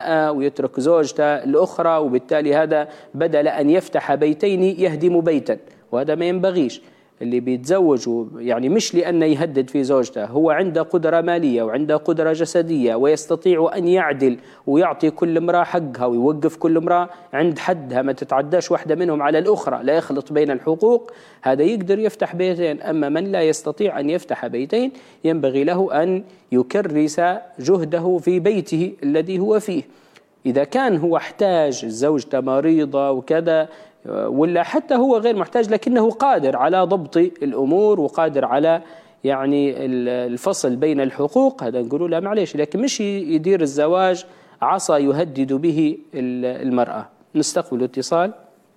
امرأة ويترك زوجته الأخرى، وبالتالي هذا بدل أن يفتح بيتين يهدم بيتا، وهذا ما ينبغيش. اللي بيتزوج يعني مش لأنه يهدد في زوجته، هو عنده قدرة مالية وعنده قدرة جسدية ويستطيع أن يعدل ويعطي كل امرأة حقها ويوقف كل امرأة عند حدها، ما تتعداش واحدة منهم على الأخرى، لا يخلط بين الحقوق، هذا يقدر يفتح بيتين. أما من لا يستطيع أن يفتح بيتين ينبغي له أن يكرس جهده في بيته الذي هو فيه. إذا كان هو احتاج، زوجته مريضة وكذا، ولا حتى هو غير محتاج لكنه قادر على ضبط الأمور وقادر على يعني الفصل بين الحقوق، هذا نقول له معليش، لكن مش يدير الزواج عصا يهدد به المرأة. نستقبل اتصال.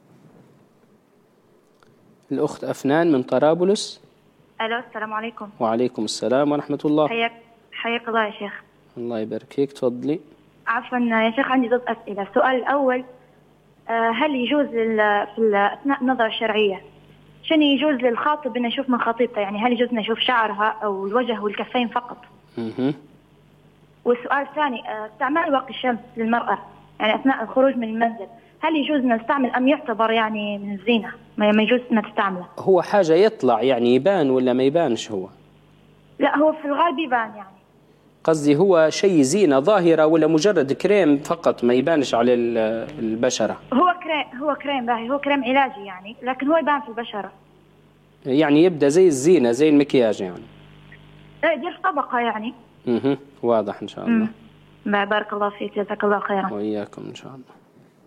الأخت أفنان من طرابلس. ألو، السلام عليكم. وعليكم السلام ورحمة الله. حياك الله يا شيخ. الله يبارك فيك، تفضلي. عفوا يا شيخ، عندي ضد أسئلة. السؤال الأول، هل يجوز في أثناء النظرة الشرعية شنو يجوز للخاطب أن يشوف من خطيبته؟ يعني هل يجوز أن يشوف شعرها أو الوجه والكفين فقط؟ والسؤال الثاني، استعمال واقي الشمس للمرأة يعني أثناء الخروج من المنزل، هل يجوز أن نستعمل أم يعتبر يعني من الزينة ما يجوز أن تستعمله؟ هو حاجة يطلع يعني يبان ولا ما يبانش؟ هو لا، هو في الغالب يبان. يعني قصدي هو شيء زينة ظاهرة ولا مجرد كريم فقط ما يبانش على البشرة؟ هو كريم باهي، هو كريم علاجي يعني، لكن هو يبان في البشرة، يعني يبدأ زي الزينة زي المكياج يعني. دي طبقة يعني. واضح إن شاء الله. بارك الله فيك، جزاك الله خيرا. وإياكم إن شاء الله.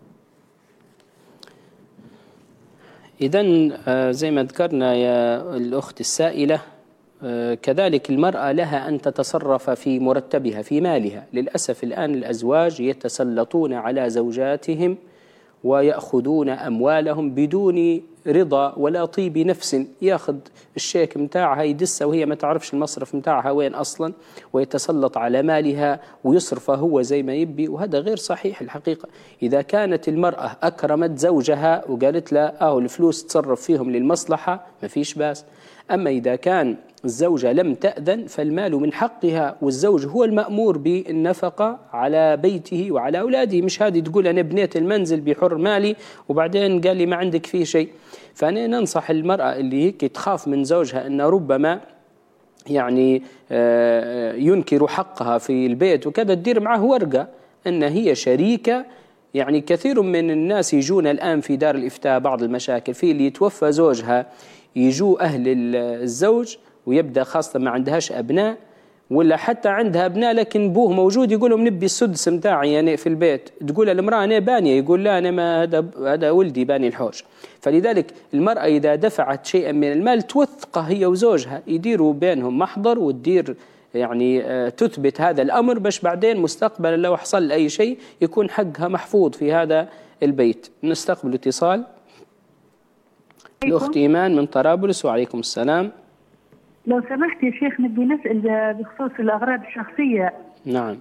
إذن زي ما ذكرنا يا الأخت السائلة، كذلك المرأة لها أن تتصرف في مرتبها في مالها. للأسف الآن الأزواج يتسلطون على زوجاتهم ويأخذون أموالهم بدون رضا ولا طيب نفس. ياخذ الشيك متاعها يدسه وهي ما تعرفش المصرف متاعها وين أصلا، ويتسلط على مالها ويصرفه هو زي ما يبي، وهذا غير صحيح الحقيقة. إذا كانت المرأة أكرمت زوجها وقالت له الفلوس تصرف فيهم للمصلحة ما فيش باس. أما إذا كان الزوجة لم تأذن فالمال من حقها، والزوج هو المأمور بالنفقة على بيته وعلى أولاده، مش هذه تقول أنا بنيت المنزل بحر مالي وبعدين قال لي ما عندك فيه شيء. فأنا ننصح المرأة اللي هيك تخاف من زوجها أن ربما يعني ينكر حقها في البيت وكذا، تدير معه ورقة أن هي شريكة. يعني كثير من الناس يجون الآن في دار الإفتاء بعض المشاكل، في اللي يتوفى زوجها يجوا أهل الزوج ويبدأ خاصة ما عندهاش أبناء، ولا حتى عندها أبناء لكن أبوه موجود، يقول لهم نبي السدس متاعي يعني في البيت، تقول المرأة أنا بانية، يقول لا أنا ما هذا ولدي باني الحوش. فلذلك المرأة إذا دفعت شيئا من المال توثقه هي وزوجها، يديروا بينهم محضر وتدير يعني تثبت هذا الأمر، باش بعدين مستقبلا لو حصل أي شيء يكون حقها محفوظ في هذا البيت. نستقبل اتصال. الأخت إيمان من طرابلس. وعليكم السلام. لو سمحت يا شيخ نبي نسأل بخصوص الأغراض الشخصية. نعم.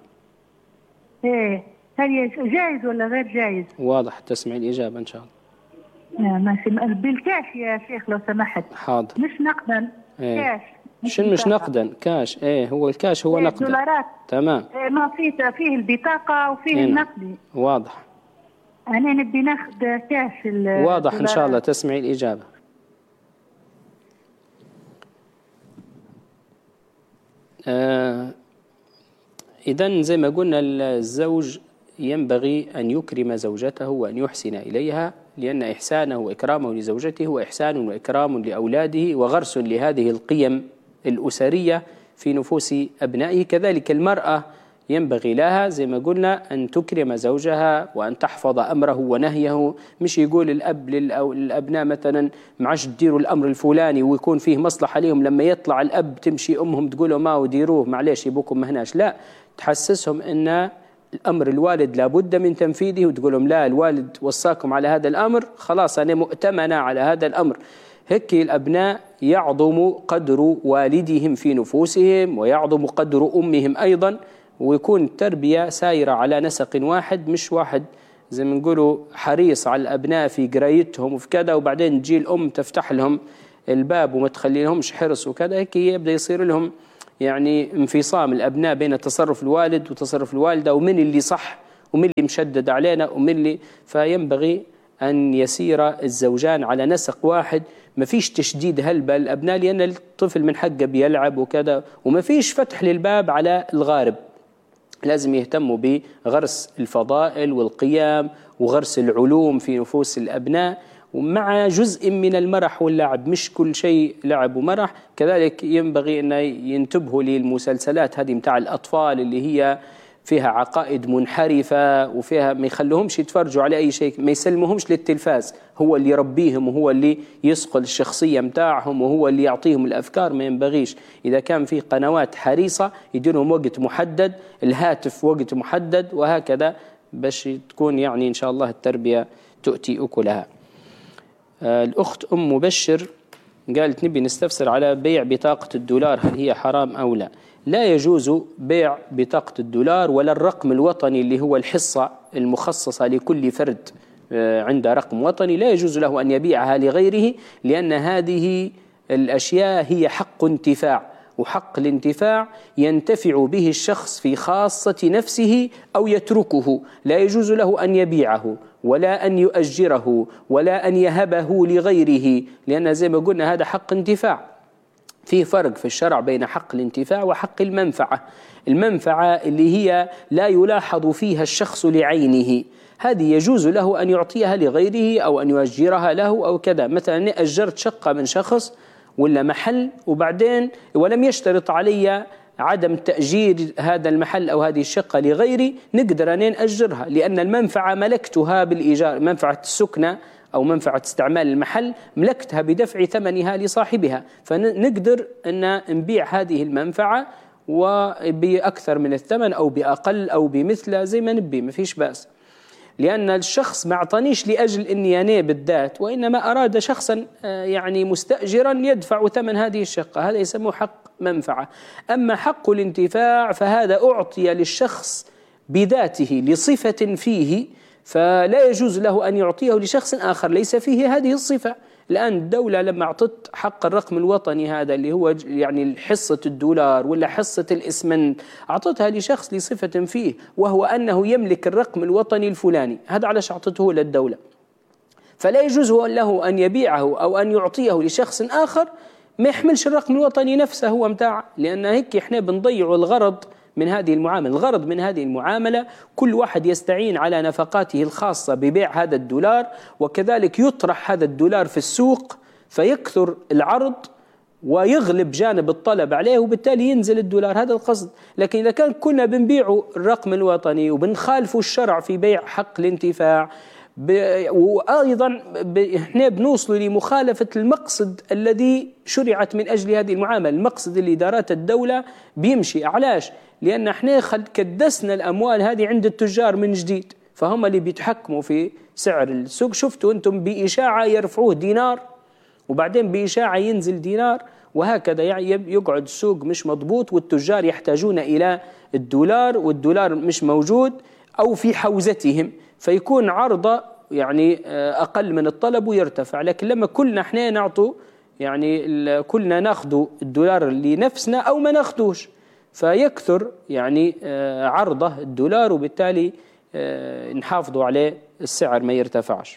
هل جائز ولا غير جائز؟ واضح، تسمع الإجابة إن شاء الله. ماشي. بالكاش يا شيخ لو سمحت. حاضر. مش نقدا. كاش. مش نقدا، كاش. هو الكاش هو نقدا. دولارات. تمام. ما فيه البطاقة وفيه النقدي. واضح. أنا نبي ناخذ كاش. واضح إن شاء الله، تسمعي الإجابة. إذن زي ما قلنا الزوج ينبغي أن يكرم زوجته وأن يحسن إليها، لأن إحسانه وإكرامه لزوجته هو إحسان وإكرام لأولاده وغرس لهذه القيم الأسرية في نفوس أبنائه. كذلك المرأة ينبغي لها زي ما قلنا أن تكرم زوجها وأن تحفظ أمره ونهيه. مش يقول الأب للأبناء مثلا معش تديروا الأمر الفلاني ويكون فيه مصلحة لهم، لما يطلع الأب تمشي أمهم تقولوا ما وديروه معليش يبوكم مهناش. لا، تحسسهم أن الأمر الوالد لابد من تنفيذه، وتقول لهم لا الوالد وصاكم على هذا الأمر، خلاص أنا مؤتمنة على هذا الأمر. هيك الأبناء يعظم قدر والدهم في نفوسهم ويعظم قدر أمهم أيضا، ويكون التربية سايرة على نسق واحد، مش واحد زي ما نقولوا حريص على الأبناء في قرايتهم وفي كذا، وبعدين تجي الأم تفتح لهم الباب وما تخلي لهمش حرص وكذا. هيك يبدأ يصير لهم يعني انفصام الأبناء بين تصرف الوالد وتصرف الوالدة، ومن اللي صح ومن اللي مشدد علينا ومن اللي، فينبغي أن يسير الزوجان على نسق واحد، ما فيش تشديد هلبة الأبناء لأن الطفل من حقه بيلعب وكذا، وما فيش فتح للباب على الغارب. لازم يهتموا بغرس الفضائل والقيام وغرس العلوم في نفوس الأبناء، ومع جزء من المرح واللعب، مش كل شيء لعب ومرح. كذلك ينبغي أن ينتبهوا للمسلسلات هذه متاع الأطفال اللي هي فيها عقائد منحرفة وفيها ما يخلوهمش يتفرجوا على أي شيء، ما يسلموهمش للتلفاز، هو اللي يربيهم وهو اللي يصقل الشخصية متاعهم وهو اللي يعطيهم الأفكار. ما ينبغيش. إذا كان في قنوات حريصة يديرهم وقت محدد، الهاتف وقت محدد، وهكذا باش تكون يعني إن شاء الله التربية تؤتي أكلها. الأخت أم مبشر قالت نبي نستفسر على بيع بطاقة الدولار، هل هي حرام أو لا؟ لا يجوز بيع بطاقة الدولار ولا الرقم الوطني اللي هو الحصة المخصصة لكل فرد عنده رقم وطني، لا يجوز له أن يبيعها لغيره، لأن هذه الأشياء هي حق انتفاع، وحق الانتفاع ينتفع به الشخص في خاصة نفسه أو يتركه، لا يجوز له أن يبيعه ولا أن يؤجره ولا أن يهبه لغيره، لأن زي ما قلنا هذا حق انتفاع. في فرق في الشرع بين حق الانتفاع وحق المنفعة. المنفعة اللي هي لا يلاحظ فيها الشخص لعينه، هذه يجوز له أن يعطيها لغيره أو أن يؤجرها له أو كذا. مثلا أجرت شقة من شخص ولا محل وبعدين ولم يشترط علي عدم تأجير هذا المحل أو هذه الشقة لغيري، نقدر أن أجرها لأن المنفعة ملكتها بالإيجار، منفعة السكنة أو منفعة استعمال المحل ملكتها بدفع ثمنها لصاحبها، فنقدر أن نبيع هذه المنفعة وبأكثر من الثمن أو بأقل أو بمثله زي ما نبي، ما فيش بأس. لأن الشخص ما اعطانيش لأجل أني أنا بالذات، وإنما أراد شخصا يعني مستأجرا يدفع ثمن هذه الشقة، هذا يسمى حق منفعة. أما حق الانتفاع فهذا أعطي للشخص بذاته لصفة فيه، فلا يجوز له أن يعطيه لشخص آخر ليس فيه هذه الصفة. الآن الدولة لما أعطت حق الرقم الوطني هذا اللي هو يعني حصة الدولار ولا حصة الإسمنت، أعطتها لشخص لصفة فيه وهو أنه يملك الرقم الوطني الفلاني، هذا علاش أعطته للدولة، فلا يجوز له أن يبيعه أو أن يعطيه لشخص آخر ما يحملش الرقم الوطني نفسه هو متاعه، لأن هيك إحنا بنضيع الغرض من هذه المعاملة. الغرض من هذه المعاملة كل واحد يستعين على نفقاته الخاصة ببيع هذا الدولار، وكذلك يطرح هذا الدولار في السوق فيكثر العرض ويغلب جانب الطلب عليه وبالتالي ينزل الدولار، هذا القصد. لكن إذا كان كنا بنبيع الرقم الوطني وبنخالف الشرع في بيع حق الانتفاع، وأيضا إحنا بنوصل لمخالفة المقصد الذي شرعت من أجل هذه المعاملة، المقصد اللي دارت الدولة بيمشي. علاش؟ لأن إحنا كدسنا الأموال هذه عند التجار من جديد، فهم اللي بيتحكموا في سعر السوق. شفتوا أنتم بإشاعة يرفعوه دينار وبعدين بإشاعة ينزل دينار، وهكذا يقعد السوق مش مضبوط، والتجار يحتاجون إلى الدولار والدولار مش موجود أو في حوزتهم، فيكون عرضه يعني أقل من الطلب ويرتفع. لكن لما كلنا احنا نعطوا يعني كلنا ناخذوا الدولار لنفسنا أو ما ناخذوش، فيكثر يعني عرضه الدولار وبالتالي نحافظوا عليه السعر ما يرتفعش.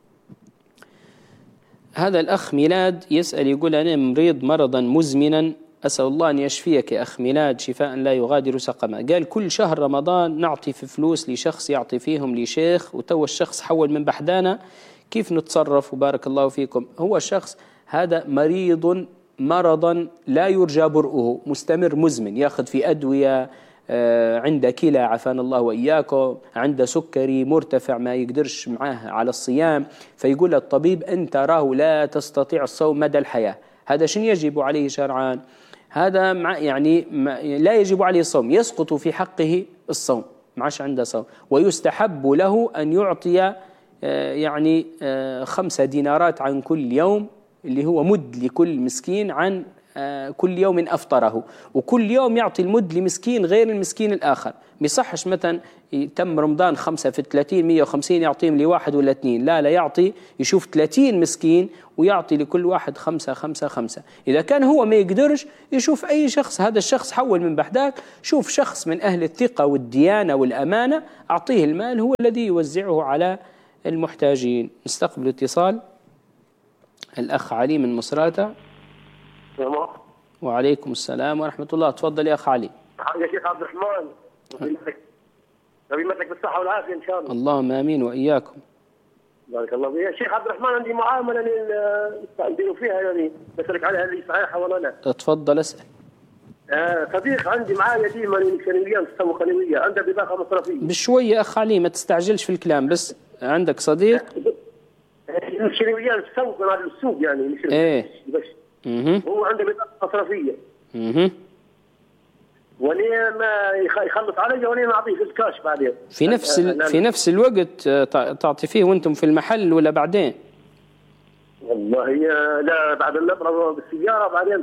هذا الأخ ميلاد يسأل يقول أنا مريض مرضا مزمنا، أسأل الله أن يشفيك يا أخ ميلاد شفاء لا يغادر سقما. قال كل شهر رمضان نعطي في فلوس لشخص يعطي فيهم لشيخ، وتو الشخص حول من بحدانا، كيف نتصرف وبارك الله فيكم؟ هو الشخص هذا مريض مرضا لا يرجى برؤه، مستمر مزمن، يأخذ في أدوية، عنده كلى عافانا الله وإياكم، عنده سكري مرتفع ما يقدرش معاه على الصيام، فيقول الطبيب أنت راه لا تستطيع الصوم مدى الحياة. هذا شن يجب عليه شرعا؟ هذا يعني لا يجب عليه الصوم، يسقط في حقه الصوم، معاش عنده صوم، ويستحب له أن يعطي يعني 5 دينارات عن كل يوم اللي هو مد لكل مسكين عن كل يوم أفطره، وكل يوم يعطي المد لمسكين غير المسكين الآخر. بيصحش مثلا تم رمضان 5 في 30 150 يعطيهم لواحد ولا اثنين، لا يعطي، يشوف 30 مسكين ويعطي لكل واحد 5 5 5. إذا كان هو ما يقدرش يشوف أي شخص، هذا الشخص حول من بحداك، شوف شخص من أهل الثقة والديانة والأمانة، أعطيه المال هو الذي يوزعه على المحتاجين. نستقبل اتصال الأخ علي من مصراتة. وعليكم السلام ورحمة الله. تفضل يا أخ علي. يا شيخ عبد الرحمن، نبي بالصحة والعافية إن شاء الله. اللهم آمين وإياكم. بارك الله فيك. يا شيخ عبد الرحمن، عندي معاملة نديروا فيها، يعني بسألك عليها اللي صحيحة ولا لا؟ تفضل اسأل. صديق عندي معايا ديما سنويا تسوق سنوية، عنده بطاقة مصرفية. بشوية أخ علي، ما تستعجلش في الكلام، بس عندك صديق سنويا تسوق على السوق، يعني مش بس. هو عنده بطاقة مصرفية. وليه ما يخلص علي وليه ما اعطيه في الكاش بعدين؟ في نفس الوقت تعطي فيه وانتم في المحل ولا بعدين؟ والله لا، بعد النظرة بالسيارة بعدين.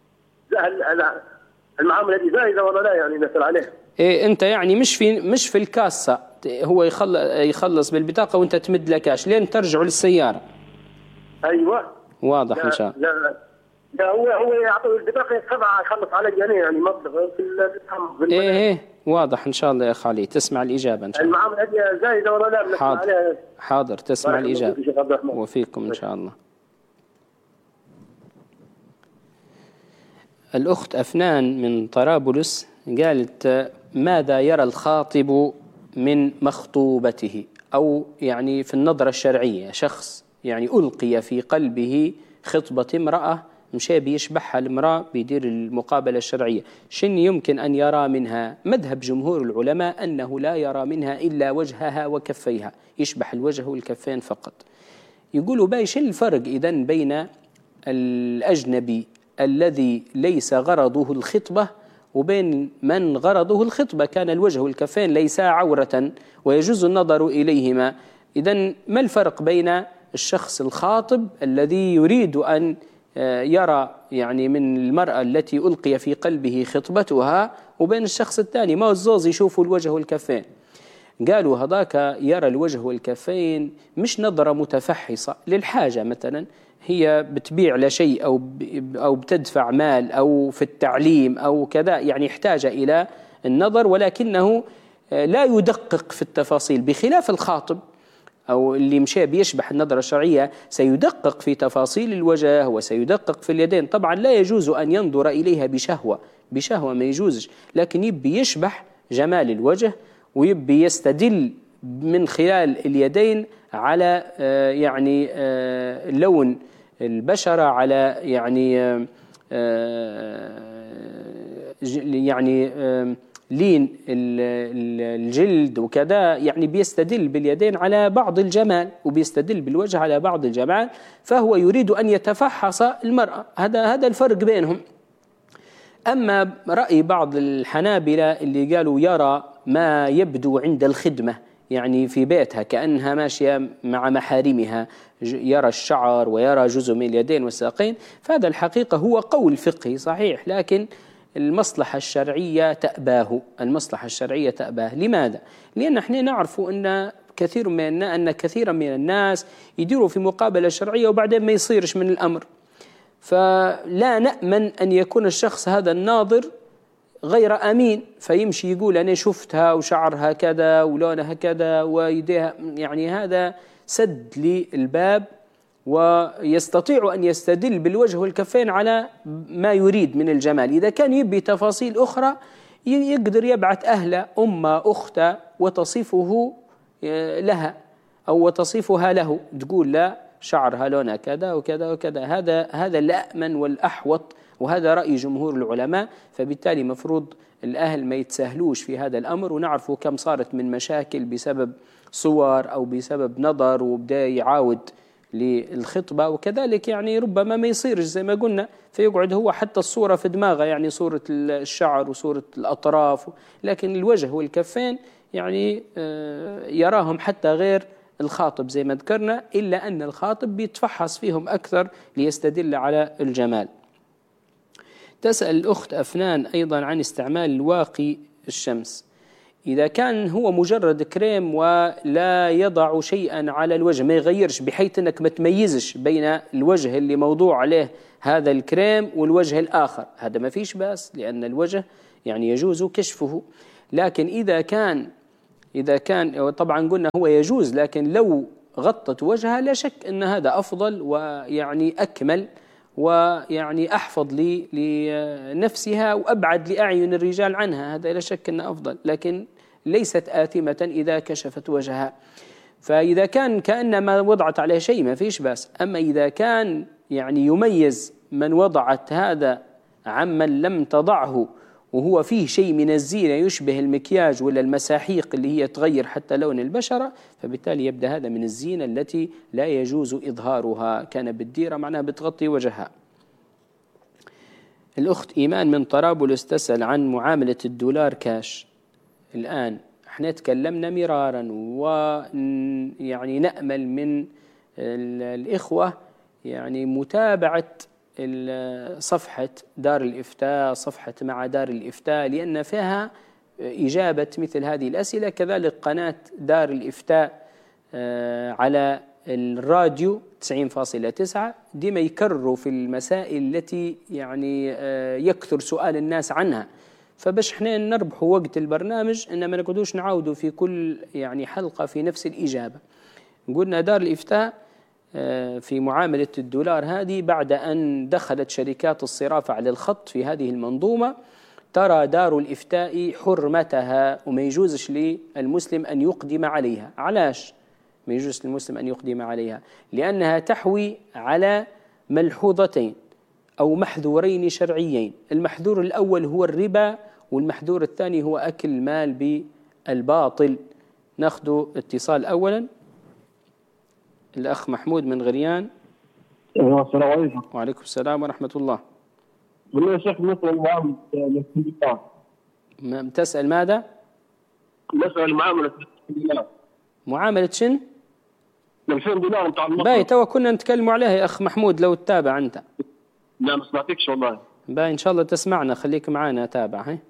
المعاملة دي زايدة ولا لا؟ يعني نسأل عليه. إيه أنت يعني مش في الكاسة، هو يخلص بالبطاقة وأنت تمد له كاش لين ترجعوا للسيارة. أيوة واضح إن شاء الله. لا هو يعطيه البطاقة يدفعها، يخلص علي يعني مبلغ في إيه واضح إن شاء الله يا أخ علي. تسمع الإجابة إن شاء الله. المعاملة دي زايدة ولا لا؟ حاضر تسمع الإجابة. وفيكم إن شاء الله. الأخت أفنان من طرابلس قالت: ماذا يرى الخاطب من مخطوبته؟ أو يعني في النظرة الشرعية، شخص يعني ألقي في قلبه خطبة امرأة، مشى بيشبحها المرأة، بيدير المقابلة الشرعية، شن يمكن أن يرى منها؟ مذهب جمهور العلماء أنه لا يرى منها إلا وجهها وكفيها، يشبح الوجه والكفين فقط. يقولوا باي شو الفرق إذن بين الأجنبي الذي ليس غرضه الخطبة وبين من غرضه الخطبة، كان الوجه والكفين ليسا عورة ويجوز النظر إليهما؟ إذن ما الفرق بين الشخص الخاطب الذي يريد أن يرى يعني من المرأة التي ألقي في قلبه خطبتها وبين الشخص الثاني؟ ما الزوز يشوفوا الوجه والكفين. قالوا هذاك يرى الوجه والكفين مش نظرة متفحصة للحاجة، مثلا هي بتبيع لشيء أو بتدفع مال أو في التعليم أو كذا، يعني يحتاج إلى النظر، ولكنه لا يدقق في التفاصيل، بخلاف الخاطب أو اللي مشى بيشبح النظرة الشرعية سيدقق في تفاصيل الوجه وسيدقق في اليدين. طبعا لا يجوز أن ينظر إليها بشهوة ما يجوزش، لكن يبي يشبح جمال الوجه ويبي يستدل من خلال اليدين على يعني لون البشرة، على يعني لين الجلد وكذا، يعني بيستدل باليدين على بعض الجمال وبيستدل بالوجه على بعض الجمال، فهو يريد أن يتفحص المرأة. هذا الفرق بينهم. أما رأي بعض الحنابلة اللي قالوا يرى ما يبدو عند الخدمة، يعني في بيتها كأنها ماشية مع محارمها، يرى الشعر ويرى جزء من اليدين والساقين، فهذا الحقيقة هو قول فقهي صحيح، لكن المصلحة الشرعية تأباه. المصلحة الشرعية تأباه. لماذا؟ لأن احنا نعرف أن كثيرا من الناس يديروا في مقابلة شرعية وبعدين ما يصيرش من الأمر، فلا نأمن أن يكون الشخص هذا الناظر غير أمين، فيمشي يقول أنا شفتها وشعرها كذا ولونها كذا ويديها، يعني هذا سد للباب، ويستطيع أن يستدل بالوجه والكفين على ما يريد من الجمال. إذا كان يبي تفاصيل أخرى يقدر يبعث أهله، أمه، أخته، وتصفه لها أو وتصفها له، تقول لا شعرها لونها كذا وكذا وكذا. هذا الأأمن والأحوط، وهذا رأي جمهور العلماء. فبالتالي مفروض الأهل ما يتساهلوش في هذا الأمر، ونعرفوا كم صارت من مشاكل بسبب صور أو بسبب نظر وبدأ يعاود للخطبة، وكذلك يعني ربما ما يصيرش زي ما قلنا، فيقعد هو حتى الصورة في دماغه، يعني صورة الشعر وصورة الأطراف، لكن الوجه والكفين يعني يراهم حتى غير الخاطب زي ما ذكرنا، إلا أن الخاطب بيتفحص فيهم أكثر ليستدل على الجمال. تسأل الأخت أفنان أيضا عن استعمال الواقي الشمس. إذا كان هو مجرد كريم ولا يضع شيئا على الوجه، ما يغيرش بحيث أنك ما تميزش بين الوجه اللي موضوع عليه هذا الكريم والوجه الآخر، هذا ما فيش بأس، لأن الوجه يعني يجوز كشفه. لكن إذا كان طبعا قلنا هو يجوز، لكن لو غطت وجهها لا شك أن هذا أفضل ويعني أكمل ويعني أحفظ لنفسها وأبعد لأعين الرجال عنها، هذا لا شك أنه أفضل، لكن ليست آثمة إذا كشفت وجهها. فإذا كان كأنما وضعت عليه شيء ما فيش بأس. أما إذا كان يعني يميز من وضعت هذا عمن لم تضعه وهو فيه شيء من الزينة يشبه المكياج ولا المساحيق اللي هي تغير حتى لون البشرة، فبالتالي يبدأ هذا من الزينة التي لا يجوز إظهارها. كان بالديرة معناها بتغطي وجهها. الأخت إيمان من طرابلس تسأل عن معاملة الدولار كاش. الآن احنا تكلمنا مرارا ويعني نأمل من الإخوة يعني متابعة صفحة دار الإفتاء، صفحة مع دار الإفتاء، لأن فيها إجابة مثل هذه الأسئلة. كذلك قناة دار الإفتاء على الراديو 90.9 ديما يكرروا في المسائل التي يعني يكثر سؤال الناس عنها، فباش احنا نربحوا وقت البرنامج إن ما نقعدوش نعاودوا في كل يعني حلقة في نفس الإجابة. قلنا دار الإفتاء في معاملة الدولار هذه بعد أن دخلت شركات الصرافة على الخط في هذه المنظومة، ترى دار الإفتاء حرمتها وما يجوزش للمسلم أن يقدم عليها. علاش ما يجوز للمسلم أن يقدم عليها؟ لأنها تحوي على ملحوظتين أو محذورين شرعيين. المحذور الأول هو الربا، والمحذور الثاني هو أكل المال بالباطل. ناخذ اتصال أولا. الأخ محمود من غريان. السلام عليكم. وعليكم السلام ورحمة الله. بالله يا شيخ نسأل معاملة تسأل ماذا؟ نسأل معاملة معاملة شن؟ 2000 دينار بتاع المصرف. باي توا كنا نتكلم عليها يا أخ محمود لو تتابع أنت. لا ما سمعتكش والله. باي إن شاء الله تسمعنا، خليك معنا تابع. هاي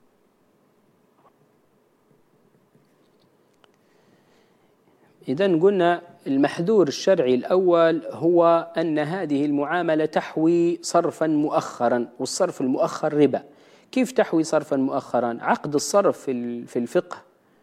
إذن قلنا المحذور الشرعي الأول هو أن هذه المعاملة تحوي صرفا مؤخرا، والصرف المؤخر ربا. كيف تحوي صرفا مؤخرا؟ عقد الصرف في الفقه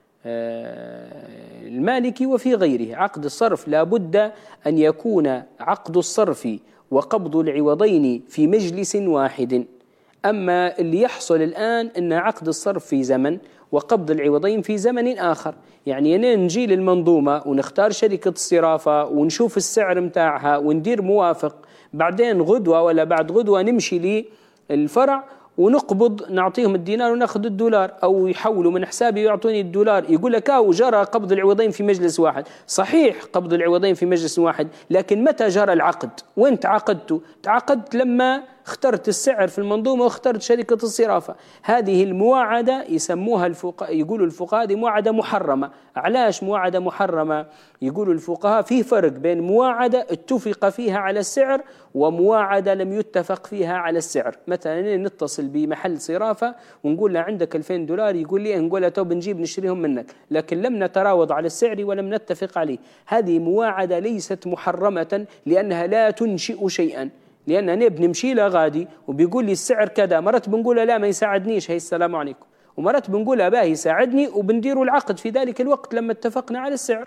المالكي وفي غيره، عقد الصرف لابد أن يكون عقد الصرف وقبض العوضين في مجلس واحد. أما اللي يحصل الآن أن عقد الصرف في زمن وقبض العوضين في زمن آخر، يعني أنا نجي للمنظومة ونختار شركة الصرافة ونشوف السعر متاعها وندير موافق، بعدين غدوة ولا بعد غدوة نمشي للفرع ونقبض، نعطيهم الدينار وناخذ الدولار، أو يحولوا من حسابي ويعطوني الدولار. يقول لك جرى قبض العوضين في مجلس واحد. صحيح قبض العوضين في مجلس واحد، لكن متى جرى العقد؟ وين تعاقدت؟ تعاقدت لما اخترت السعر في المنظومة واخترت شركة الصرافة. هذه المواعدة يسموها الفقهاء، يقولوا الفقهاء دي مواعدة محرمة. علاش مواعدة محرمة؟ يقولوا الفقهاء في فرق بين مواعدة اتفق فيها على السعر ومواعدة لم يتفق فيها على السعر. مثلا نتصل بمحل صرافة ونقول له عندك 2000 دولار، يقول لي نقول له تو بنجيب نشتريهم منك، لكن لم نتراوض على السعر ولم نتفق عليه. هذه مواعدة ليست محرمة لأنها لا تنشئ شيئا، لأن أنا بنمشي له غادي وبيقول لي السعر كذا، مرات بنقول لا ما يساعدنيش، هي السلام عليكم، ومرات بنقول باهي يساعدني وبنديروا العقد في ذلك الوقت لما اتفقنا على السعر.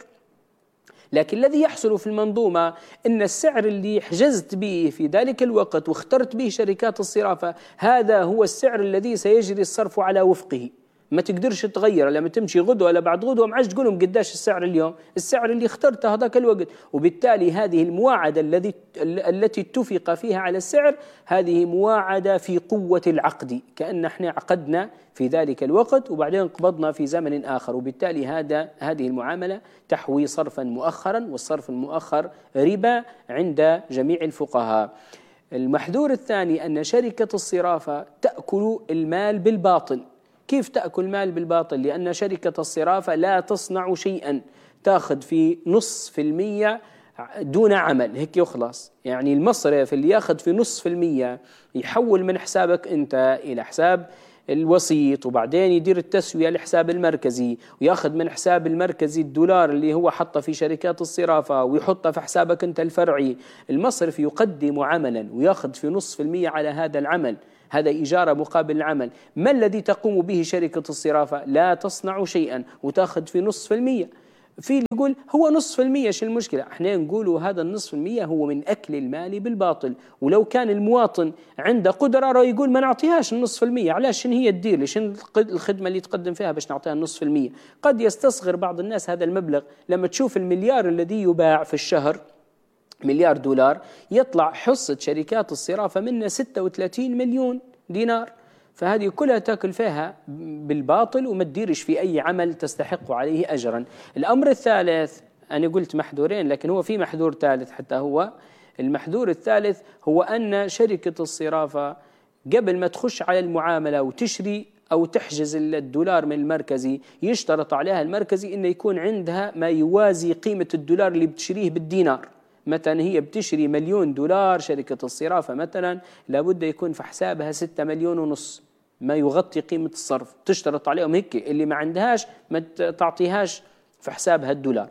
لكن الذي يحصل في المنظومة أن السعر اللي حجزت به في ذلك الوقت واخترت به شركات الصرافة هذا هو السعر الذي سيجري الصرف على وفقه، ما تقدرش تغير. لما تمشي غدوة ولا بعد غدوة ما عادش تقول لهم قداش السعر اليوم، السعر اللي اخترته هذاك الوقت. وبالتالي هذه المواعدة التي اتفق فيها على السعر هذه مواعدة في قوة العقد، كأن احنا عقدنا في ذلك الوقت وبعدين قبضنا في زمن آخر، وبالتالي هذه المعاملة تحوي صرفا مؤخرا، والصرف المؤخر ربا عند جميع الفقهاء. المحذور الثاني أن شركة الصرافة تأكل المال بالباطل. كيف تأكل المال بالباطل؟ لأن شركة الصرافة لا تصنع شيئا، تأخذ في 0.5% دون عمل هيك يخلص. يعني المصرف اللي ياخذ في 0.5% يحول من حسابك أنت إلى حساب الوسيط، وبعدين يدير التسوية لحساب المركزي، وياخذ من حساب المركزي الدولار اللي هو حطه في شركات الصرافة ويحطه في حسابك أنت الفرعي. المصرف يقدم عملا وياخذ في 0.5% على هذا العمل، هذا إجارة مقابل العمل. ما الذي تقوم به شركة الصرافة؟ لا تصنع شيئا وتاخذ في 0.5%. في اللي يقول هو 0.5%، شو المشكلة؟ احنا نقولوا هذا 0.5% هو من أكل المال بالباطل. ولو كان المواطن عنده قدرة يقول ما نعطيهاش 0.5%، علاش؟ شن هي تدير لي؟ شن الخدمة اللي تقدم فيها باش نعطيها 0.5%؟ قد يستصغر بعض الناس هذا المبلغ. لما تشوف المليار الذي يباع في الشهر، مليار دولار، يطلع حصة شركات الصرافة منه 36 مليون دينار. فهذه كلها تأكل فيها بالباطل وما تديرش في أي عمل تستحق عليه أجرا. الأمر الثالث، أنا قلت محذورين لكن هو في محذور ثالث حتى هو. المحذور الثالث هو أن شركة الصرافة قبل ما تخش على المعاملة وتشري أو تحجز الدولار من المركزي، يشترط عليها المركزي أن يكون عندها ما يوازي قيمة الدولار اللي بتشريه بالدينار. مثلا هي بتشري 1,000,000 دولار شركة الصرافة مثلا، لابد يكون في حسابها 6,5 مليون ما يغطي قيمة الصرف. تشترط عليهم هيك، اللي ما عندهاش ما تعطيهاش في حسابها الدولار.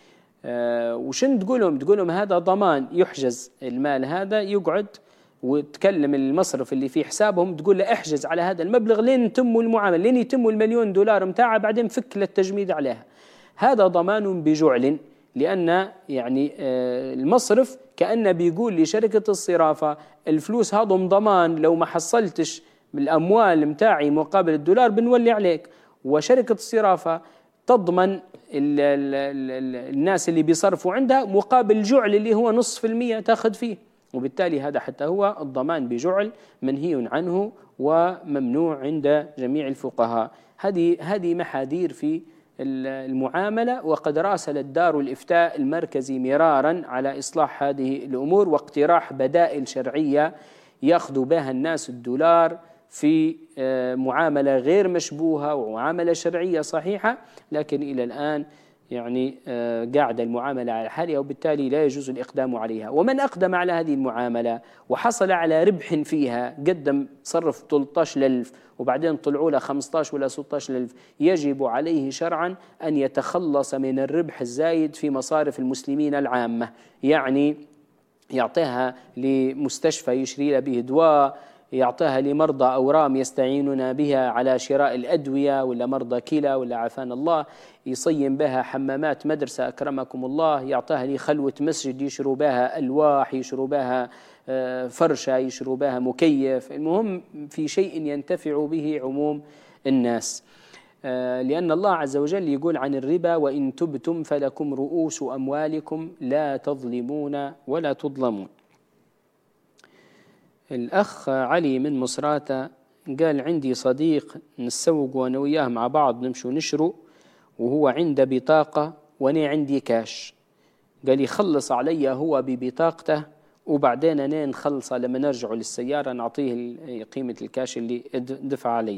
وشن تقولهم هذا ضمان، يحجز المال هذا، يقعد وتكلم المصرف اللي في حسابهم تقول له احجز على هذا المبلغ لين تموا المعاملة، لين يتموا 1,000,000 دولار متاعها، بعدين فك للتجميد عليها. هذا ضمان بجعل، لأن يعني المصرف كأنه بيقول لشركة الصرافة الفلوس هذا ضمان، لو ما حصلتش الأموال متاعي مقابل الدولار بنولي عليك. وشركة الصرافة تضمن الناس اللي بيصرفوا عندها مقابل جعل اللي هو 0.5% تأخذ فيه. وبالتالي هذا حتى هو الضمان بجعل منهي عنه وممنوع عند جميع الفقهاء. هذه محاذير في المعاملة. وقد راسلت دار الإفتاء المركزي مرارا على إصلاح هذه الأمور واقتراح بدائل شرعية يأخذ بها الناس الدولار في معاملة غير مشبوهة ومعاملة شرعية صحيحة، لكن إلى الآن يعني قاعدة المعاملة على حالها، وبالتالي لا يجوز الإقدام عليها. ومن أقدم على هذه المعاملة وحصل على ربح فيها، قدم صرف 13,000 وبعدين طلعوا له 15 ولا 16,000، يجب عليه شرعا أن يتخلص من الربح الزايد في مصارف المسلمين العامة. يعني يعطيها لمستشفى يشري له به دواء، يعطيها لمرضى أورام يستعينون بها على شراء الأدوية، ولا مرضى كلى، ولا عافانا الله، يصين بها حمامات مدرسة أكرمكم الله، يعطيها لخلوة مسجد يشروا بها ألواح، يشروا بها فرشة، يشروا بها مكيف. المهم في شيء ينتفع به عموم الناس، لأن الله عز وجل يقول عن الربا: وإن تبتم فلكم رؤوس أموالكم لا تظلمون ولا تظلمون. الأخ علي من مصراتة قال: عندي صديق نسوق وأنا وياه مع بعض نمشي ونشروا، وهو عنده بطاقة وأنا عندي كاش. قال يخلص علي هو ببطاقته، وبعدين أنا نخلصه لما نرجع للسيارة نعطيه قيمة الكاش اللي دفع علي.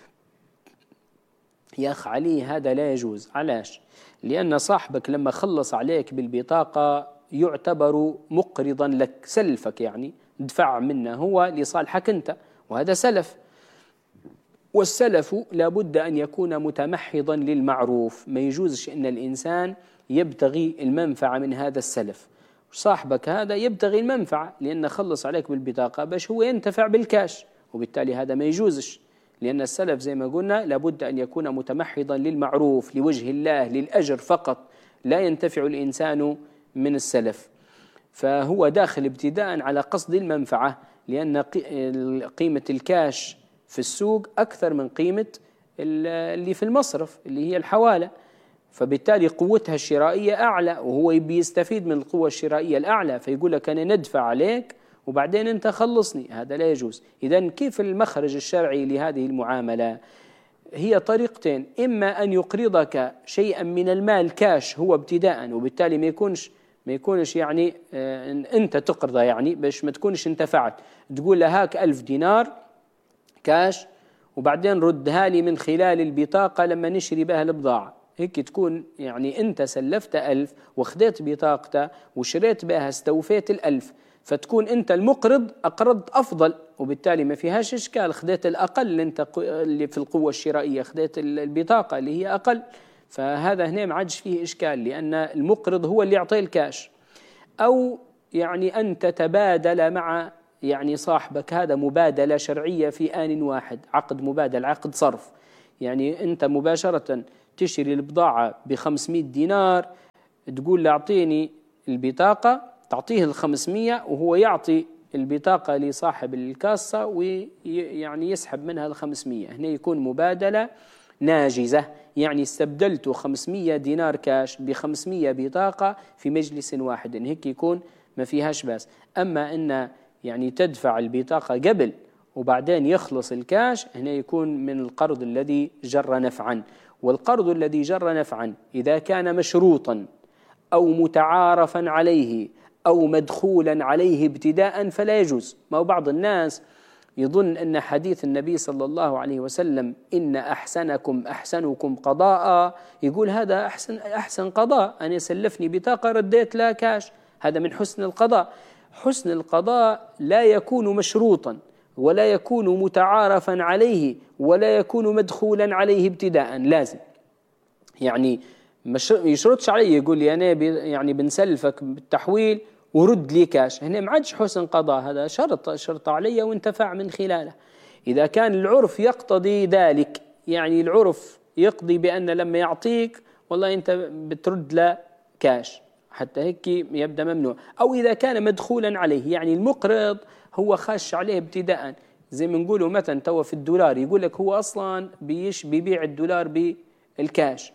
يا أخ علي هذا لا يجوز. علاش؟ لأن صاحبك لما خلص عليك بالبطاقة يعتبر مقرضا لك، سلفك، يعني دفع منه هو لصالحك أنت، وهذا سلف. والسلف لابد أن يكون متمحضا للمعروف، ما يجوزش أن الإنسان يبتغي المنفعة من هذا السلف. صاحبك هذا يبتغي المنفعة لأنه خلص عليك بالبطاقة باش هو ينتفع بالكاش، وبالتالي هذا ما يجوزش، لأن السلف زي ما قلنا لابد أن يكون متمحضا للمعروف لوجه الله للأجر فقط، لا ينتفع الإنسان من السلف. فهو داخل ابتداء على قصد المنفعة، لأن قيمة الكاش في السوق أكثر من قيمة اللي في المصرف اللي هي الحوالة، فبالتالي قوتها الشرائية أعلى، وهو بيستفيد من القوة الشرائية الأعلى، فيقول لك أنا ندفع عليك وبعدين أنت خلصني. هذا لا يجوز. إذن كيف المخرج الشرعي لهذه المعاملة؟ هي طريقتين: إما أن يقرضك شيئا من المال كاش هو ابتداء، وبالتالي ما يكونش يعني أنت تقرضه، يعني باش ما تكونش انتفعت، تقول له هاك 1000 دينار كاش وبعدين ردها لي من خلال البطاقة لما نشري بها البضاعة، هيك تكون يعني أنت سلفت 1000 وخديت بطاقته وشريت بها استوفيت 1000، فتكون أنت المقرض أقرضت أفضل، وبالتالي ما فيهاش إشكال، خديت الأقل أنت اللي في القوة الشرائية، خديت البطاقة اللي هي أقل، فهذا هنا ما عادش فيه إشكال، لأن المقرض هو اللي يعطيه الكاش. أو يعني أن تتبادل مع يعني صاحبك، هذا مبادلة شرعية في آن واحد، عقد مبادل، عقد صرف، يعني أنت مباشرة تشتري البضاعة ب500 دينار، تقول له أعطيني البطاقة، تعطيه ال500 وهو يعطي البطاقة لصاحب الكاسة ويعني يسحب منها ال500. هنا يكون مبادلة ناجزة، يعني استبدلت 500 دينار كاش ب500 بطاقة في مجلس واحد، هيك يكون ما فيهاش بأس. أما أن يعني تدفع البطاقة قبل وبعدين يخلص الكاش، هنا يكون من القرض الذي جر نفعا. والقرض الذي جر نفعا إذا كان مشروطا أو متعارفا عليه أو مدخولا عليه ابتداء فلا يجوز. ما هو بعض الناس يظن أن حديث النبي صلى الله عليه وسلم إن أحسنكم أحسنكم قضاء، يقول هذا أحسن قضاء، أنا سلفني بطاقة رديت لا كاش، هذا من حسن القضاء. حسن القضاء لا يكون مشروطا ولا يكون متعارفا عليه ولا يكون مدخولا عليه ابتداء، لازم يعني يشرطش عليه يقول لي أنا يعني بنسلفك بالتحويل ورد لي كاش، هنا ما عادش حسن قضاء، هذا شرط علي وانتفع من خلاله. إذا كان العرف يقتضي ذلك، يعني العرف يقضي بأن لما يعطيك والله أنت بترد له كاش، حتى هيك يبدأ ممنوع. أو إذا كان مدخولا عليه، يعني المقرض هو خاش عليه ابتداء، زي ما نقوله مثلا توا في الدولار، يقول لك هو أصلا بيبيع الدولار بالكاش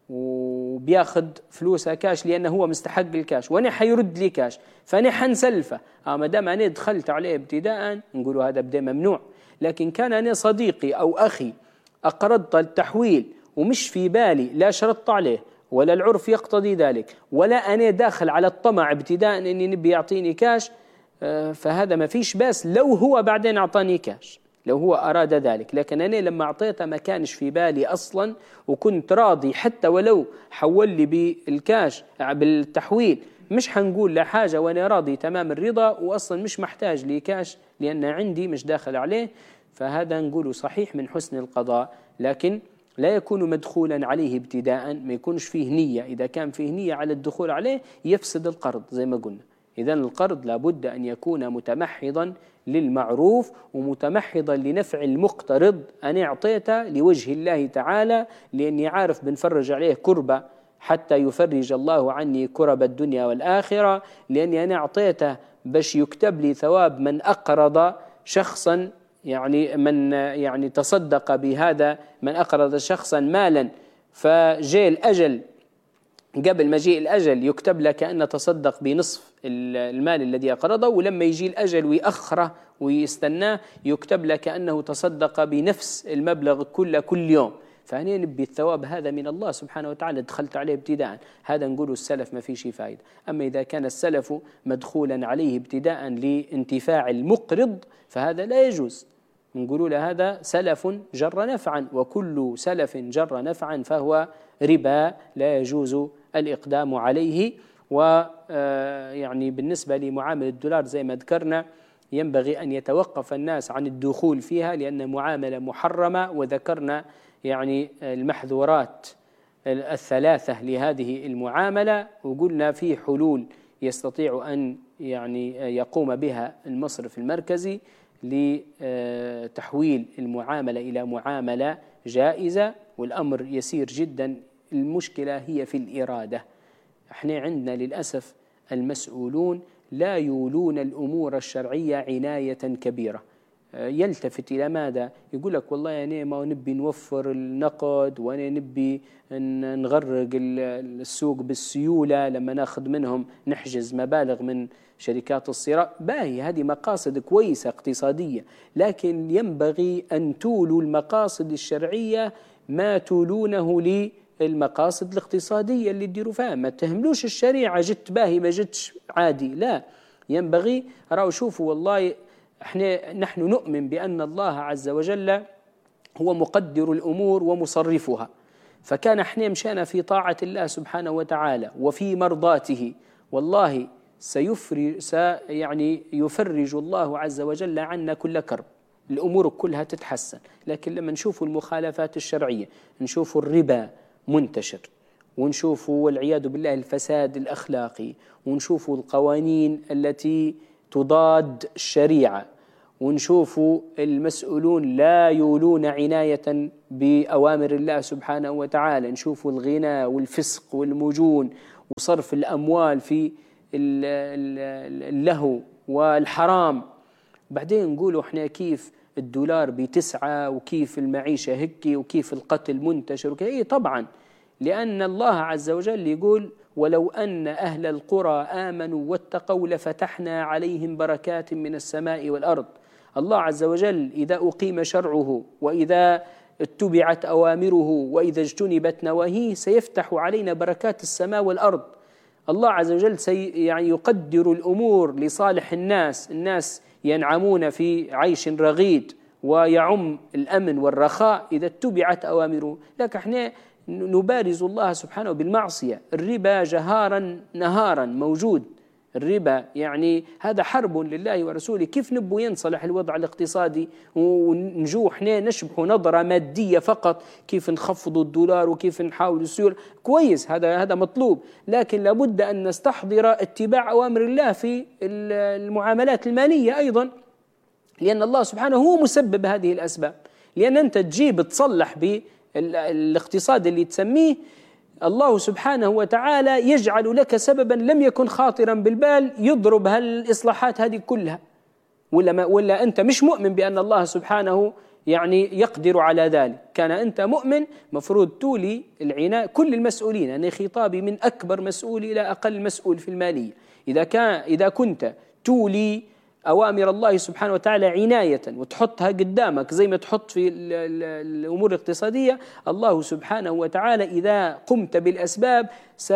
وبياخذ فلوسها كاش لأنه هو مستحق الكاش، وأنا حيرد لي كاش، فأنا حنسلفه. ما دام أنا دخلت عليه ابتداء نقوله هذا بدأ ممنوع. لكن كان أنا صديقي أو أخي أقرضت التحويل ومش في بالي، لا شرطت عليه ولا العرف يقتضي ذلك ولا أنا داخل على الطمع ابتداء أني نبي يعطيني كاش، فهذا ما فيش باس لو هو بعدين أعطاني كاش، لو هو أراد ذلك. لكن أنا لما أعطيته ما كانش في بالي أصلا، وكنت راضي حتى ولو حول لي بالكاش بالتحويل، مش حنقول لا حاجة وأنا راضي تمام الرضا وأصلا مش محتاج لي كاش لأن عندي مش داخل عليه، فهذا نقوله صحيح من حسن القضاء، لكن لا يكون مدخولا عليه ابتداء، ما يكونش فيه نية. إذا كان فيه نية على الدخول عليه يفسد القرض زي ما قلنا. إذن القرض لابد أن يكون متمحضا للمعروف ومتمحضا لنفع المقترض. أنا أعطيته لوجه الله تعالى لأني عارف بنفرج عليه كربة حتى يفرج الله عني كرب الدنيا والآخرة، لأني أنا أعطيته باش يكتب لي ثواب من أقرض شخصا، يعني من يعني تصدق بهذا، من أقرض شخصا مالا فجاء الأجل، قبل مجيء الأجل يكتب لك أن تصدق بنصف المال الذي أقرضه، ولما يجي الأجل ويأخره ويستناه يكتب لك أنه تصدق بنفس المبلغ كل يوم. فهنا نبي الثواب هذا من الله سبحانه وتعالى، دخلت عليه ابتداء، هذا نقول السلف ما فيه شي فائدة. أما إذا كان السلف مدخولا عليه ابتداء لانتفاع المقرض فهذا لا يجوز، نقول له هذا سلف جر نفعا، وكل سلف جر نفعا فهو ربا لا يجوز الإقدام عليه. ويعني بالنسبة لمعاملة الدولار زي ما ذكرنا ينبغي أن يتوقف الناس عن الدخول فيها لأن معاملة محرمة، وذكرنا يعني المحظورات الثلاثة لهذه المعاملة، وقلنا في حلول يستطيع أن يعني يقوم بها المصرف المركزي لتحويل المعاملة إلى معاملة جائزة، والأمر يسير جدا. المشكلة هي في الإرادة. احنا عندنا للأسف المسؤولون لا يولون الأمور الشرعية عناية كبيرة، يلتفت إلى ماذا؟ يقول لك والله أنا ما نبي نوفر النقد، وأنا نبي نغرق السوق بالسيولة، لما ناخذ منهم نحجز مبالغ من شركات الصراع. باهي، هذه مقاصد كويسة اقتصادية، لكن ينبغي أن تولوا المقاصد الشرعية ما تولونه للمقاصد الاقتصادية اللي تديروا فيها. ما تهملوش الشريعة جت باهي ما جتش عادي، لا، ينبغي راهو شوفوا والله نحن نؤمن بأن الله عز وجل هو مقدر الأمور ومصرفها، فكان احنا مشانا في طاعة الله سبحانه وتعالى وفي مرضاته، والله يعني يفرج الله عز وجل عنا كل كرب، الأمور كلها تتحسن. لكن لما نشوف المخالفات الشرعية، نشوف الربا منتشر، ونشوف والعياذ بالله الفساد الأخلاقي، ونشوف القوانين التي تضاد الشريعة، ونشوف المسؤولون لا يولون عناية بأوامر الله سبحانه وتعالى، نشوف الغنى والفسق والمجون وصرف الأموال في اللهو والحرام. بعدين نقولوا احنا كيف الدولار ب9 وكيف المعيشة هكي وكيف القتل منتشر إيه طبعا، لأن الله عز وجل يقول ولو أن أهل القرى آمنوا واتقوا لفتحنا عليهم بركات من السماء والأرض. الله عز وجل إذا أقيم شرعه وإذا اتبعت أوامره وإذا اجتنبت نواهيه سيفتح علينا بركات السماء والأرض. الله عز وجل يعني يقدر الأمور لصالح الناس ينعمون في عيش رغيد ويعم الأمن والرخاء إذا اتبعت أوامره. لكن احنا نبارز الله سبحانه بالمعصية. الربا جهارا نهارا موجود، الربا يعني هذا حرب لله ورسوله. كيف نبو ينصلح الوضع الاقتصادي ونجو احنا نشبح نظرة مادية فقط، كيف نخفض الدولار وكيف نحاول السيولة كويس، هذا مطلوب، لكن لابد أن نستحضر اتباع أوامر الله في المعاملات المالية أيضا، لأن الله سبحانه هو مسبب هذه الأسباب. لأن أنت تجيب تصلح بالاقتصاد اللي تسميه، الله سبحانه وتعالى يجعل لك سببا لم يكن خاطرا بالبال يضرب هالإصلاحات هذه كلها، ولا أنت مش مؤمن بأن الله سبحانه يعني يقدر على ذلك. كان أنت مؤمن مفروض تولي العناية كل المسؤولين، أنا خطابي من أكبر مسؤول إلى أقل مسؤول في المالية. إذا كنت تولي أوامر الله سبحانه وتعالى عناية وتحطها قدامك زي ما تحط في الأمور الاقتصادية، الله سبحانه وتعالى إذا قمت بالأسباب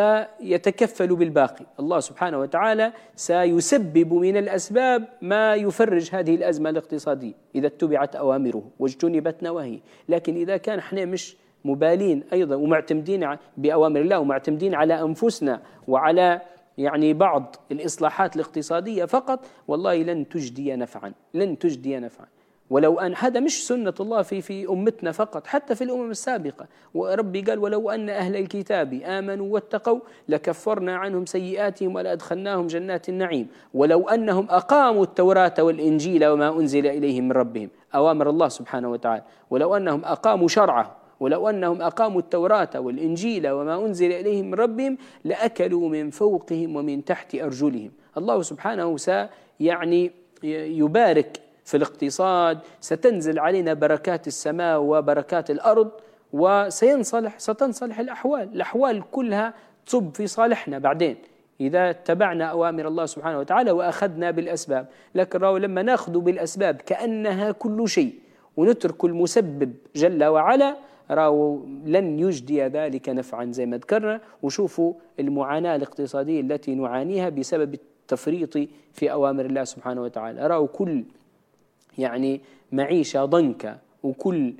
سيتكفل بالباقي. الله سبحانه وتعالى سيسبب من الأسباب ما يفرج هذه الأزمة الاقتصادية إذا اتبعت أوامره واجتنبت نواهيه. لكن إذا كان احنا مش مبالين أيضا ومعتمدين بأوامر الله ومعتمدين على أنفسنا وعلى يعني بعض الإصلاحات الاقتصادية فقط، والله لن تجدي نفعا. ولو أن هذا مش سنة الله في أمتنا فقط، حتى في الأمم السابقة. وربي قال ولو أن أهل الكتاب آمنوا واتقوا لكفرنا عنهم سيئاتهم ولأدخلناهم جنات النعيم ولو أنهم أقاموا التوراة والإنجيل وما أنزل إليهم من ربهم. أوامر الله سبحانه وتعالى، ولو أنهم أقاموا شرعه، ولو أنهم أقاموا التوراة والإنجيل وما أنزل إليهم من ربهم لأكلوا من فوقهم ومن تحت أرجلهم. الله سبحانه يعني يبارك في الاقتصاد، ستنزل علينا بركات السماء وبركات الأرض، ستنصلح الأحوال كلها تصب في صالحنا بعدين إذا اتبعنا أوامر الله سبحانه وتعالى وأخذنا بالأسباب. لكن لما نأخذ بالأسباب كأنها كل شيء ونترك المسبب جل وعلا لن يجدي ذلك نفعا زي ما ذكرنا. وشوفوا المعاناة الاقتصادية التي نعانيها بسبب التفريط في أوامر الله سبحانه وتعالى. كل يعني معيشة ضنكة وكل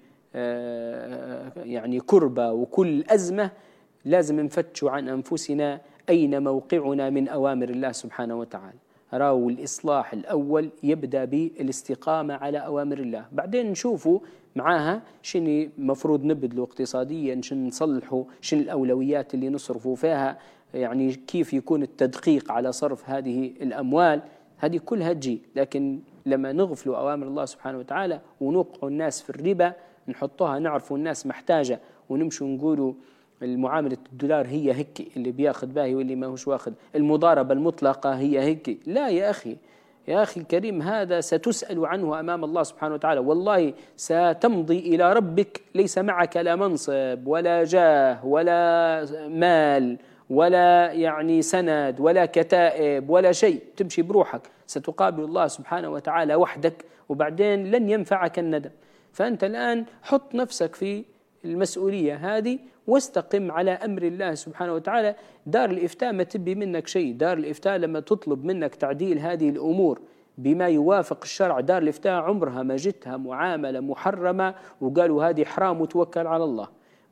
يعني كربة وكل أزمة لازم نفتش عن أنفسنا أين موقعنا من أوامر الله سبحانه وتعالى. الإصلاح الأول يبدأ بالاستقامة على أوامر الله، بعدين نشوفوا معاها شنو مفروض نبذله اقتصاديا، شنو نصلحه، شنو الأولويات اللي نصرفوا فيها، يعني كيف يكون التدقيق على صرف هذه الأموال، هذه كلها تجي. لكن لما نغفلوا أوامر الله سبحانه وتعالى ونوقعوا الناس في الربا، نحطوها نعرفوا الناس محتاجة ونمشوا نقولوا المعاملة الدولار هي هيك، اللي بياخذ باهي واللي ما هوش واخذ، المضاربة المطلقة هي هيك. لا يا أخي الكريم، هذا ستسأل عنه أمام الله سبحانه وتعالى. والله ستمضي إلى ربك ليس معك لا منصب ولا جاه ولا مال ولا يعني سند ولا كتائب ولا شيء، تمشي بروحك، ستقابل الله سبحانه وتعالى وحدك، وبعدين لن ينفعك الندم. فأنت الآن حط نفسك في المسؤولية هذه واستقم على أمر الله سبحانه وتعالى. دار الإفتاء ما تبي منك شيء، دار الإفتاء لما تطلب منك تعديل هذه الأمور بما يوافق الشرع، دار الإفتاء عمرها ما جتها معاملة محرمة وقالوا هذه حرام وتوكل على الله.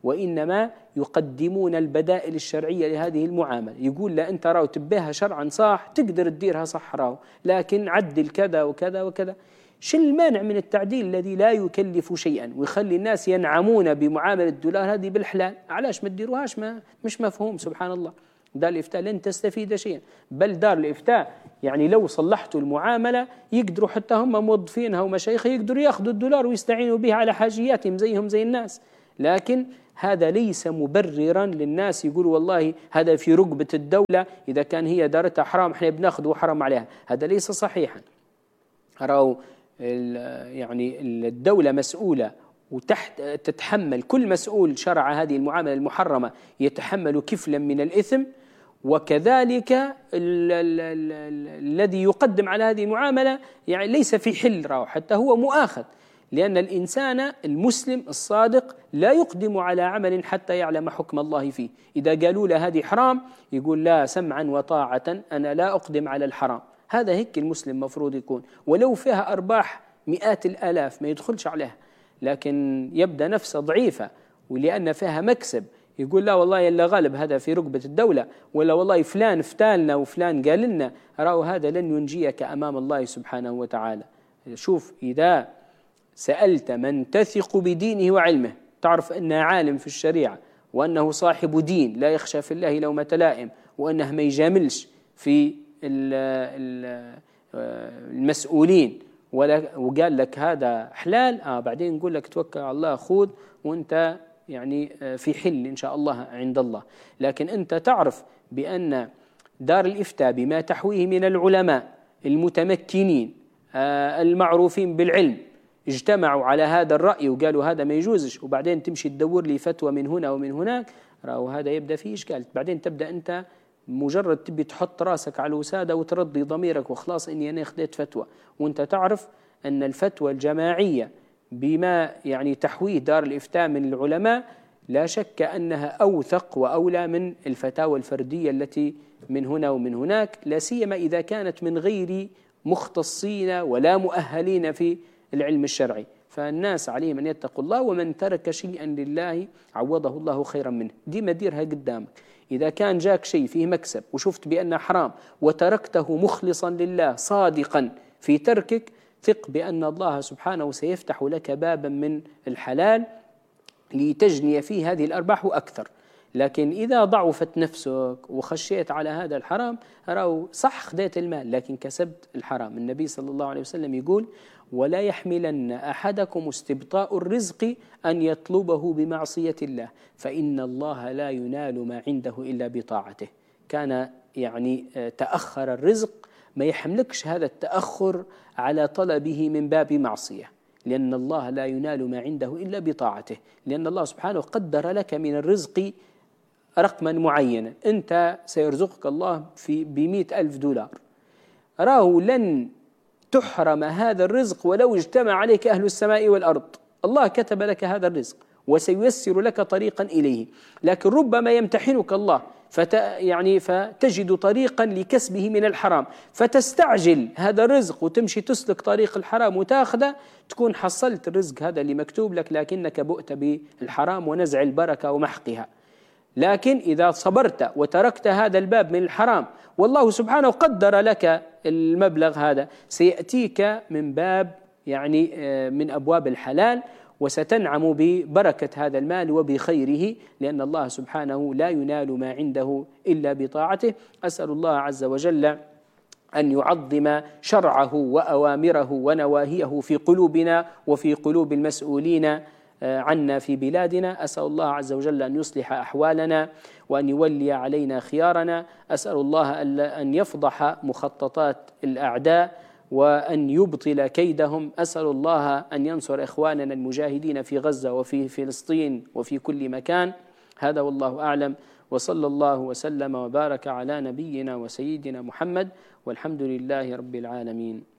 وإنما يقدمون البدائل الشرعية لهذه المعاملة. يقول لا أنت راو تبيها شرعا صح تقدر تديرها صح راو، لكن عدل كذا وكذا وكذا. شو المانع من التعديل الذي لا يكلف شيئا ويخلي الناس ينعمون بمعاملة الدولار هذه بالحلال؟ علاش ما تديروهاش؟ مش مفهوم. سبحان الله. دار الإفتاء لن تستفيد شيئا، بل دار الإفتاء يعني لو صلحتوا المعاملة يقدروا حتى هم موظفينها ومشايخ يقدروا ياخذوا الدولار ويستعينوا به على حاجياتهم زيهم زي الناس. لكن هذا ليس مبررا للناس يقولوا والله هذا في رقبة الدولة، إذا كان هي دارتها حرام احنا بناخذ وحرام عليها. هذا ليس صحيحا. أروا يعني الدولة مسؤولة وتحت تتحمل، كل مسؤول شرع هذه المعاملة المحرمة يتحمل كفلا من الإثم، وكذلك الذي يقدم على هذه المعاملة يعني ليس في حل راو، حتى هو مؤاخذ، لأن الإنسان المسلم الصادق لا يقدم على عمل حتى يعلم حكم الله فيه. إذا قالوا له هذه حرام يقول لا، سمعا وطاعة، أنا لا أقدم على الحرام. هذا هيك المسلم مفروض يكون، ولو فيها أرباح مئات الآلاف ما يدخلش عليها، لكن يبدأ نفسه ضعيفة ولأن فيها مكسب يقول لا والله يلا غالب هذا في رقبة الدولة، ولا والله فلان افتالنا وفلان قال لنا، رأوا هذا لن ينجيك أمام الله سبحانه وتعالى. شوف، إذا سألت من تثق بدينه وعلمه، تعرف أنه عالم في الشريعة وأنه صاحب دين لا يخشى في الله لومة لائم، وأنه ما يجاملش في المسؤولين، وقال لك هذا حلال، بعدين نقول لك توكل على الله خذ وانت يعني في حل إن شاء الله عند الله. لكن أنت تعرف بأن دار الإفتاء بما تحويه من العلماء المتمكنين المعروفين بالعلم اجتمعوا على هذا الرأي وقالوا هذا ما يجوزش، وبعدين تمشي تدور لي فتوى من هنا ومن هناك، رأوا هذا يبدأ فيه إشكال. بعدين تبدأ أنت مجرد تبي تحط راسك على الوسادة وترضي ضميرك وخلاص إني أنا خديت فتوى، وأنت تعرف أن الفتوى الجماعية بما يعني تحويه دار الإفتاء من العلماء لا شك أنها أوثق وأولى من الفتاوى الفردية التي من هنا ومن هناك، لا سيما إذا كانت من غير مختصين ولا مؤهلين في العلم الشرعي. فالناس عليهم أن يتقوا الله، ومن ترك شيئا لله عوضه الله خيرا منه. دي مديرها قدامك. إذا كان جاك شيء فيه مكسب وشفت بأنه حرام وتركته مخلصا لله صادقا في تركك، ثق بأن الله سبحانه سيفتح لك بابا من الحلال لتجني فيه هذه الأرباح وأكثر. لكن إذا ضعفت نفسك وخشيت على هذا الحرام، راو صح خديت المال لكن كسبت الحرام. النبي صلى الله عليه وسلم يقول ولا يحملن أحدكم استبطاء الرزق أن يطلبه بمعصية الله، فإن الله لا ينال ما عنده إلا بطاعته. كان يعني تأخر الرزق، ما يحملكش هذا التأخر على طلبه من باب معصية، لأن الله لا ينال ما عنده إلا بطاعته، لأن الله سبحانه قدر لك من الرزق رقما معينا، أنت سيرزقك الله $100,000، راه لن تحرم هذا الرزق ولو اجتمع عليك أهل السماء والأرض. الله كتب لك هذا الرزق وسييسر لك طريقا إليه، لكن ربما يمتحنك الله فتجد طريقا لكسبه من الحرام، فتستعجل هذا الرزق وتمشي تسلك طريق الحرام وتاخذه، تكون حصلت الرزق هذا اللي مكتوب لك لكنك بؤت بالحرام ونزع البركة ومحقها. لكن إذا صبرت وتركت هذا الباب من الحرام والله سبحانه قدر لك المبلغ هذا، سيأتيك من باب من أبواب الحلال، وستنعم ببركة هذا المال وبخيره، لأن الله سبحانه لا ينال ما عنده إلا بطاعته. أسأل الله عز وجل أن يعظم شرعه وأوامره ونواهيه في قلوبنا وفي قلوب المسؤولين عنا في بلادنا. أسأل الله عز وجل أن يصلح أحوالنا وأن يولي علينا خيارنا. أسأل الله أن يفضح مخططات الأعداء وأن يبطل كيدهم. أسأل الله أن ينصر إخواننا المجاهدين في غزة وفي فلسطين وفي كل مكان. هذا والله أعلم، وصلى الله وسلم وبارك على نبينا وسيدنا محمد، والحمد لله رب العالمين.